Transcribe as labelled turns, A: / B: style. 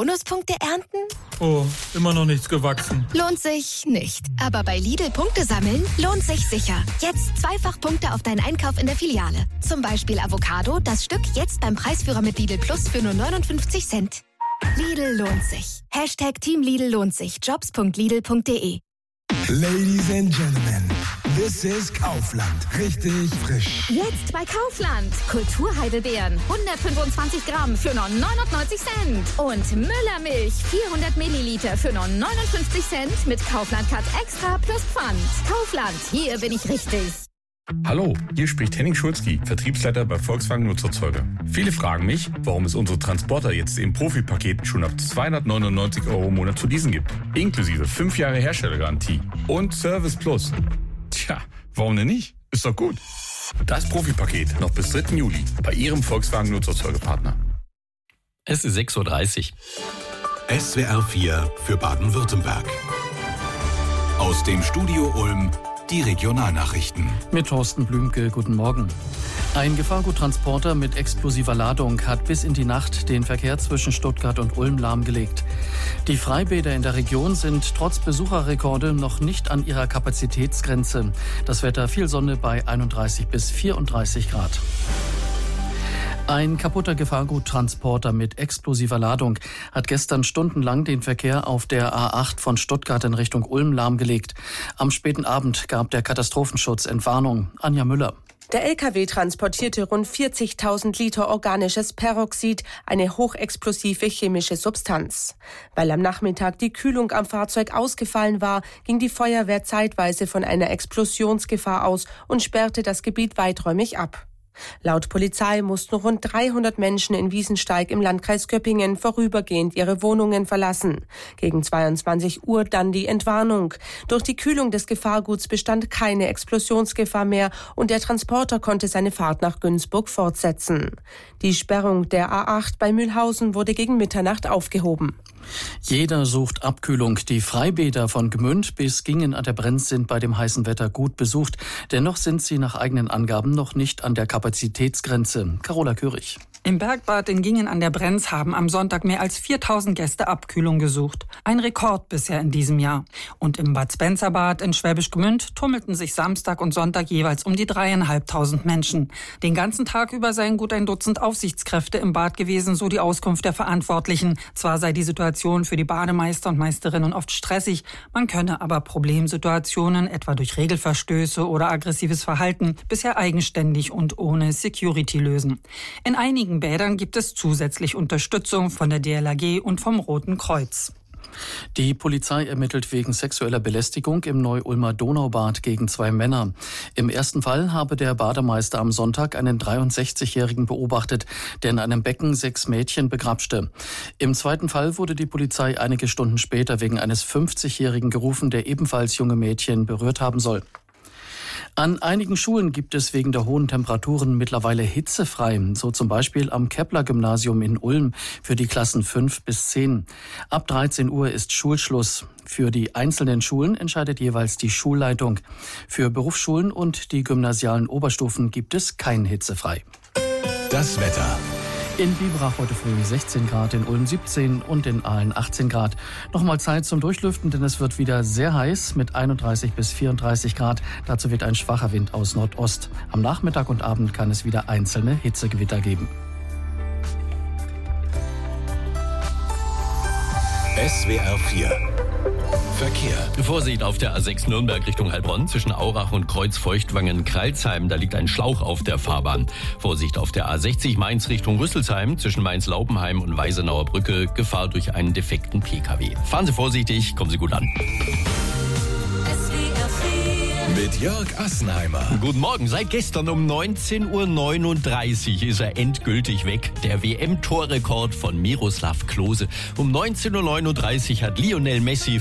A: Bonuspunkte ernten?
B: Oh, immer noch nichts gewachsen.
A: Lohnt sich nicht. Aber bei Lidl Punkte sammeln lohnt sich sicher. Jetzt zweifach Punkte auf deinen Einkauf in der Filiale. Zum Beispiel Avocado, das Stück jetzt beim Preisführer mit Lidl Plus für nur 59 Cent. Lidl lohnt sich. Team Lidl lohnt sich. Jobs.lidl.de.
C: Ladies and Gentlemen, this is Kaufland. Richtig frisch.
D: Jetzt bei Kaufland. Kulturheidelbeeren 125 Gramm für nur 99 Cent. Und Müllermilch 400 Milliliter für nur 59 Cent mit Kaufland Cut Extra plus Pfand. Kaufland, hier bin ich richtig.
E: Hallo, hier spricht Henning Schulzki, Vertriebsleiter bei Volkswagen Nutzerzeuger. Viele fragen mich, warum es unsere Transporter jetzt im Profipaket schon ab 299 € im Monat zu leasen gibt. Inklusive 5 Jahre Herstellergarantie und Service Plus. Tja, warum denn nicht? Ist doch gut. Das Profipaket noch bis 3. Juli bei Ihrem Volkswagen Nutzerzeugerpartner.
F: Es ist 6:30 Uhr.
G: SWR 4 für Baden-Württemberg. Aus dem Studio Ulm die Regionalnachrichten.
H: Mit Thorsten Blümke, guten Morgen. Ein Gefahrguttransporter mit explosiver Ladung hat bis in die Nacht den Verkehr zwischen Stuttgart und Ulm lahmgelegt. Die Freibäder in der Region sind trotz Besucherrekorde noch nicht an ihrer Kapazitätsgrenze. Das Wetter viel Sonne bei 31 bis 34 Grad. Ein kaputter Gefahrguttransporter mit explosiver Ladung hat gestern stundenlang den Verkehr auf der A8 von Stuttgart in Richtung Ulm lahmgelegt. Am späten Abend gab der Katastrophenschutz Entwarnung. Anja Müller.
I: Der LKW transportierte rund 40.000 Liter organisches Peroxid, eine hochexplosive chemische Substanz. Weil am Nachmittag die Kühlung am Fahrzeug ausgefallen war, ging die Feuerwehr zeitweise von einer Explosionsgefahr aus und sperrte das Gebiet weiträumig ab. Laut Polizei mussten rund 300 Menschen in Wiesensteig im Landkreis Göppingen vorübergehend ihre Wohnungen verlassen. Gegen 22 Uhr dann die Entwarnung. Durch die Kühlung des Gefahrguts bestand keine Explosionsgefahr mehr und der Transporter konnte seine Fahrt nach Günzburg fortsetzen. Die Sperrung der A8 bei Mühlhausen wurde gegen Mitternacht aufgehoben.
H: Jeder sucht Abkühlung. Die Freibäder von Gmünd bis Gingen an der Brenz sind bei dem heißen Wetter gut besucht. Dennoch sind sie nach eigenen Angaben noch nicht an der Kapazitätsgrenze. Carola Körig.
J: Im Bergbad in Gingen an der Brenz haben am Sonntag mehr als 4.000 Gäste Abkühlung gesucht. Ein Rekord bisher in diesem Jahr. Und im Bad Spencerbad in Schwäbisch Gmünd tummelten sich Samstag und Sonntag jeweils um die 3.500 Menschen. Den ganzen Tag über seien gut ein Dutzend Aufsichtskräfte im Bad gewesen, so die Auskunft der Verantwortlichen. Zwar sei die Situation für die Bademeister und Meisterinnen oft stressig, man könne aber Problemsituationen, etwa durch Regelverstöße oder aggressives Verhalten, bisher eigenständig und ohne Security lösen. In einigen Bädern gibt es zusätzlich Unterstützung von der DLRG und vom Roten Kreuz.
H: Die Polizei ermittelt wegen sexueller Belästigung im Neu-Ulmer Donaubad gegen 2 Männer. Im ersten Fall habe der Bademeister am Sonntag einen 63-Jährigen beobachtet, der in einem Becken 6 Mädchen begrapschte. Im zweiten Fall wurde die Polizei einige Stunden später wegen eines 50-Jährigen gerufen, der ebenfalls junge Mädchen berührt haben soll. An einigen Schulen gibt es wegen der hohen Temperaturen mittlerweile hitzefrei, so zum Beispiel am Kepler-Gymnasium in Ulm für die Klassen 5 bis 10. Ab 13 Uhr ist Schulschluss. Für die einzelnen Schulen entscheidet jeweils die Schulleitung. Für Berufsschulen und die gymnasialen Oberstufen gibt es kein hitzefrei.
G: Das Wetter.
H: In Biberach heute früh 16 Grad, in Ulm 17 und in Aalen 18 Grad. Nochmal Zeit zum Durchlüften, denn es wird wieder sehr heiß mit 31 bis 34 Grad. Dazu wird ein schwacher Wind aus Nordost. Am Nachmittag und Abend kann es wieder einzelne Hitzegewitter geben.
G: SWR 4 Verkehr.
F: Vorsicht auf der A6 Nürnberg Richtung Heilbronn zwischen Aurach und Kreuzfeuchtwangen-Kralsheim. Da liegt ein Schlauch auf der Fahrbahn. Vorsicht auf der A60 Mainz Richtung Rüsselsheim zwischen Mainz-Laupenheim und Weisenauer Brücke. Gefahr durch einen defekten PKW. Fahren Sie vorsichtig, kommen Sie gut an.
G: Mit Jörg Assenheimer.
F: Guten Morgen. Seit gestern um 19:39 Uhr ist er endgültig weg. Der WM-Torrekord von Miroslav Klose. Um 19:39 Uhr hat Lionel Messi